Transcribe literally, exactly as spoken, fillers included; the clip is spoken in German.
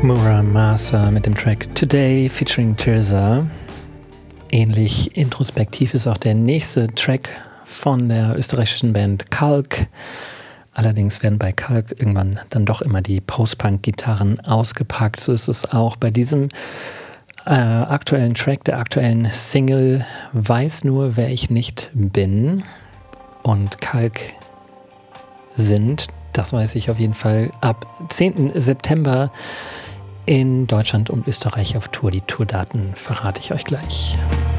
Muramasa mit dem Track Today featuring Tirza. Ähnlich introspektiv ist auch der nächste Track von der österreichischen Band Kalk. Allerdings werden bei Kalk irgendwann dann doch immer die Post-Punk-Gitarren ausgepackt. So ist es auch bei diesem äh, aktuellen Track, der aktuellen Single Weiß nur, wer ich nicht bin. Und Kalk sind, das weiß ich auf jeden Fall, ab zehnten September in Deutschland und Österreich auf Tour. Die Tourdaten verrate ich euch gleich.